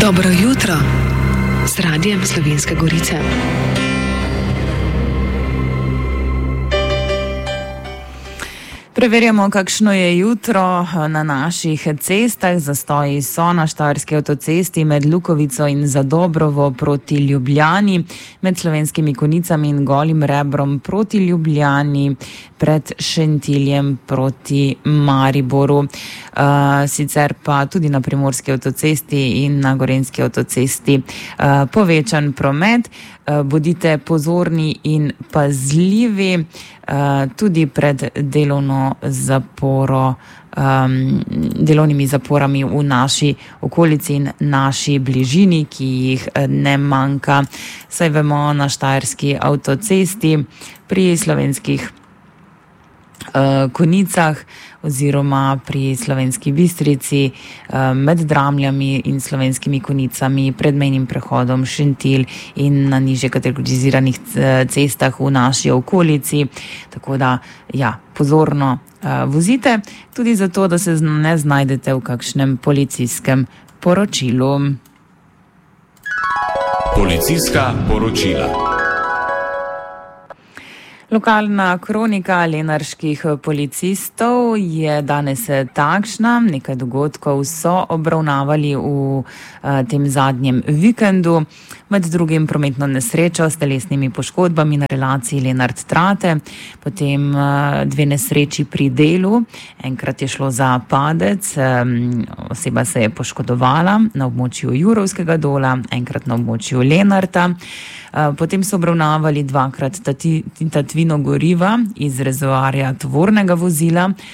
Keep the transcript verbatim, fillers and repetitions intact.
Dobro jutro z Radijem Slovenske Gorice. Preverjamo, kakšno je jutro na naših cestah. Zastoji so na Štajerski avtocesti med Lukovico in Zadobrovo proti Ljubljani, med Slovenskimi Konjicami in Golim Rebrom proti Ljubljani, pred Šentiljem proti Mariboru. Uh, sicer pa tudi na Primorski avtocesti in na Gorenjski avtocesti uh, povečan promet. Uh, bodite pozorni in pazljivi uh, tudi pred delovno zaporo, um, delovnimi zaporami v naši okolici in naši bližini, ki jih ne manjka. Saj vemo, na Štajerski avtocesti pri Slovenskih uh, Konjicah oziroma pri Slovenski Bistrici uh, med Dramljami in Slovenskimi Konjicami, pred mejnim prehodom Šentilj in na nižje kategoriziranih cestah v naši okolici. Tako da, ja, pozorno uh, vozite, tudi zato, da se ne znajdete v kakšnem policijskem poročilu. Policijska poročila. Lokalna kronika lenarških policistov je danes takšna. Nekaj dogodkov so obravnavali v uh, tem zadnjem vikendu. Med drugim prometno nesrečo s telesnimi poškodbami na relaciji Lenart-Trate, potem uh, dve nesreči pri delu. Enkrat je šlo za padec, um, oseba se je poškodovala na območju Jurovskega dola, enkrat na območju Lenarta. Uh, potem so obravnavali dvakrat tati, tatvino goriva iz rezervoarja tovornega vozila